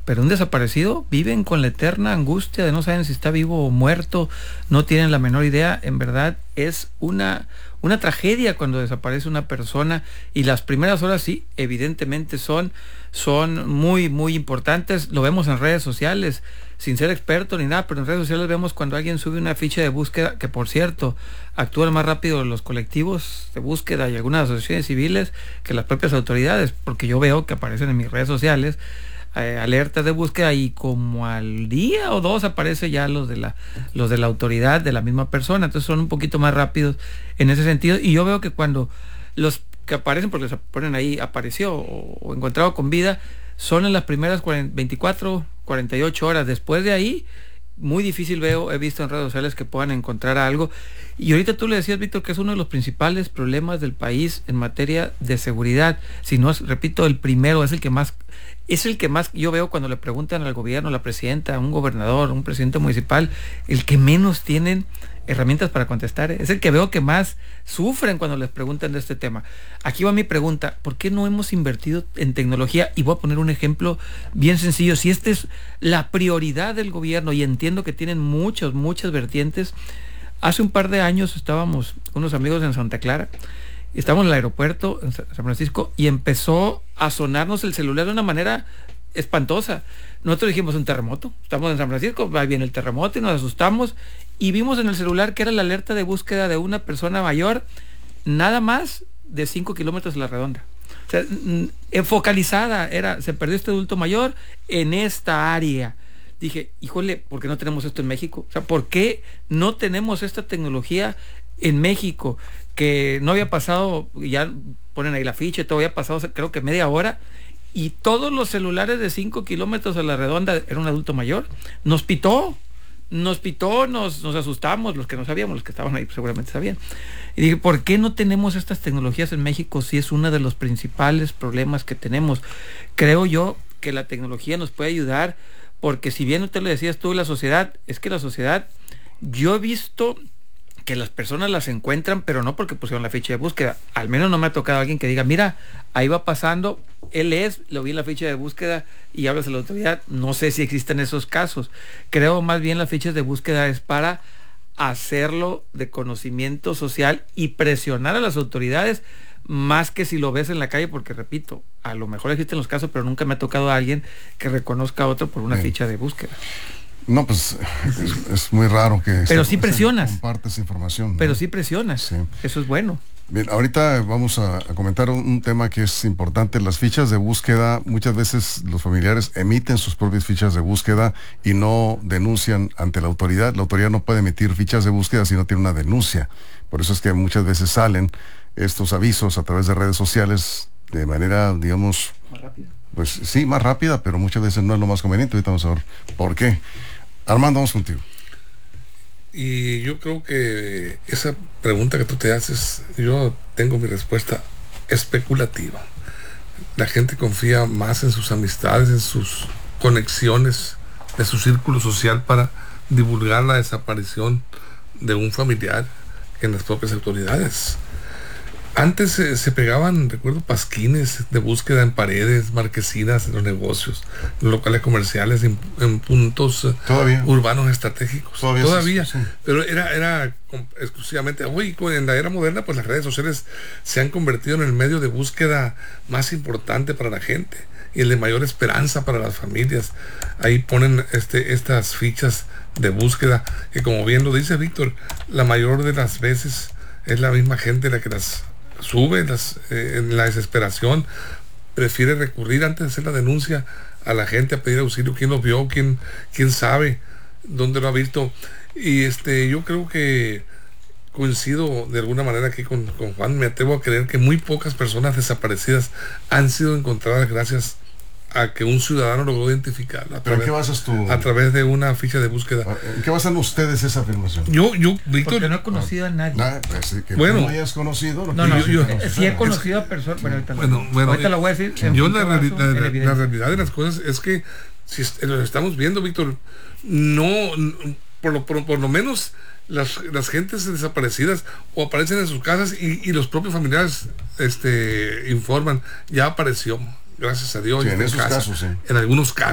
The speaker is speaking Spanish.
pero un desaparecido viven con la eterna angustia de no saben si está vivo o muerto, no tienen la menor idea. En verdad es una tragedia cuando desaparece una persona, y las primeras horas sí, evidentemente son muy, muy importantes. Lo vemos en redes sociales, sin ser experto ni nada, pero en redes sociales vemos cuando alguien sube una ficha de búsqueda, que por cierto, actúan más rápido los colectivos de búsqueda y algunas asociaciones civiles que las propias autoridades, porque yo veo que aparecen en mis redes sociales alertas de búsqueda, y como al día o dos aparece ya los de la autoridad, de la misma persona. Entonces son un poquito más rápidos en ese sentido, y yo veo que cuando los que aparecen, porque se ponen ahí apareció o encontrado con vida, son en las primeras 24, 48 horas. Después de ahí, muy difícil he visto en redes sociales que puedan encontrar algo. Y ahorita tú le decías, Víctor, que es uno de los principales problemas del país en materia de seguridad. Si no es, repito, el primero, es el que más yo veo cuando le preguntan al gobierno, a la presidenta, a un gobernador, a un presidente municipal, el que menos tienen herramientas para contestar. Es el que veo que más sufren cuando les preguntan de este tema. Aquí va mi pregunta: ¿por qué no hemos invertido en tecnología? Y voy a poner un ejemplo bien sencillo. Si esta es la prioridad del gobierno, y entiendo que tienen muchas vertientes. Hace un par de años estábamos unos amigos en Santa Clara, estábamos en el aeropuerto en San Francisco, y empezó a sonarnos el celular de una manera espantosa. Nosotros dijimos: un terremoto, estamos en San Francisco, va bien el terremoto, y nos asustamos, y vimos en el celular que era la alerta de búsqueda de una persona mayor, nada más de 5 kilómetros a la redonda. O sea, focalizada era: se perdió este adulto mayor en esta área. Dije, híjole, ¿por qué no tenemos esto en México? O sea, ¿por qué no tenemos esta tecnología en México? Que no había pasado, ya ponen ahí la ficha, todo había pasado creo que media hora, y todos los celulares de 5 kilómetros a la redonda era un adulto mayor. Nos pitó, nos asustamos, los que no sabíamos, los que estaban ahí seguramente sabían. Y dije, ¿por qué no tenemos estas tecnologías en México si es uno de los principales problemas que tenemos? Creo yo que la tecnología nos puede ayudar, porque si bien usted lo decías tú, la sociedad, yo he visto que las personas las encuentran, pero no porque pusieron la ficha de búsqueda. Al menos no me ha tocado alguien que diga: mira, ahí va pasando, lo vi en la ficha de búsqueda, y hablas a la autoridad. No sé si existen esos casos. Creo más bien las fichas de búsqueda es para hacerlo de conocimiento social y presionar a las autoridades, más que si lo ves en la calle, porque repito, a lo mejor existen los casos, pero nunca me ha tocado a alguien que reconozca a otro por una ficha de búsqueda. No, pues es muy raro que pero sí presionas, compartes información, ¿no? Pero sí presionas, sí. Eso es bueno. Bien, ahorita vamos a comentar un tema que es importante. Las fichas de búsqueda, muchas veces los familiares emiten sus propias fichas de búsqueda y no denuncian ante la autoridad. La autoridad no puede emitir fichas de búsqueda si no tiene una denuncia. Por eso es que muchas veces salen estos avisos a través de redes sociales de manera, digamos, más rápida. Pues sí, más rápida, pero muchas veces no es lo más conveniente. Ahorita vamos a ver por qué. Armando, vamos contigo. Y yo creo que esa pregunta que tú te haces, yo tengo mi respuesta especulativa. La gente confía más en sus amistades, en sus conexiones, de su círculo social para divulgar la desaparición de un familiar que en las propias autoridades. Antes se pegaban, recuerdo, pasquines de búsqueda en paredes, marquesinas, en los negocios, en locales comerciales, en puntos urbanos estratégicos. Todavía. Sí. Pero era exclusivamente, hoy en la era moderna, pues las redes sociales se han convertido en el medio de búsqueda más importante para la gente y el de mayor esperanza para las familias. Ahí ponen estas fichas de búsqueda que, como bien lo dice Víctor, la mayor de las veces es la misma gente la que las sube, en la desesperación prefiere recurrir antes de hacer la denuncia a la gente, a pedir auxilio. ¿Quién lo vio? ¿Quién sabe dónde lo ha visto? Y yo creo que coincido de alguna manera aquí con Juan. Me atrevo a creer que muy pocas personas desaparecidas han sido encontradas gracias a que un ciudadano logró identificarla. ¿Pero en qué basas tú? A través de una ficha de búsqueda. ¿En qué basan ustedes esa afirmación? Yo, Víctor. Porque no he conocido a nadie. Pues, que bueno, tú no hayas conocido. Sí he conocido a personas. Bueno, ahorita lo voy a decir. Yo la realidad de las cosas es que si lo estamos viendo, Víctor, no, por lo menos las gentes desaparecidas o aparecen en sus casas y los propios familiares informan, ya apareció. Gracias a Dios. Sí, en esos casos, sí. En algunos casos.